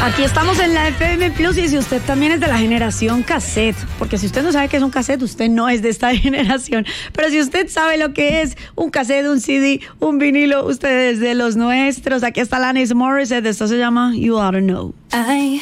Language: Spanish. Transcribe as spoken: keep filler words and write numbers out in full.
Aquí estamos en la F M Plus y si usted también es de la generación cassette, porque si usted no sabe qué es un cassette, usted no es de esta generación, pero si usted sabe lo que es un cassette, un C D, un vinilo, usted es de los nuestros. Aquí está Alanis Morissette, esto se llama You Oughta Know. I